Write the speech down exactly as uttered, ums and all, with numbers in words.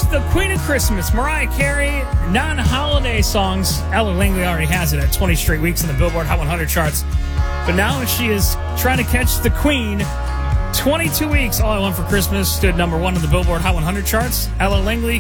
the Queen of Christmas, Mariah Carey. Non-holiday songs. Ella Langley already has it at twenty straight weeks on the Billboard Hot one hundred charts. But now she is trying to catch the Queen. twenty-two weeks, All I Want for Christmas stood number one on the Billboard Hot one hundred charts. Ella Langley